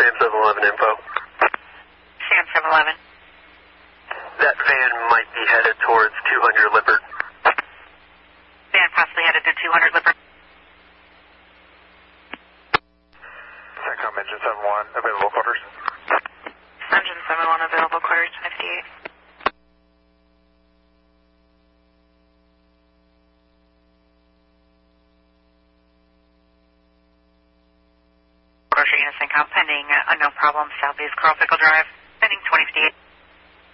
Sam 711 info. Sam 711. That van might be headed towards 200 Lippert. Van possibly headed to 200 Lippert. Centcom Engine 71, available quarters. Engine 71, available quarters, 1058. Grocery Unit Centcom, pending unknown problem, Southeast Coral Pickle Drive, pending 2058.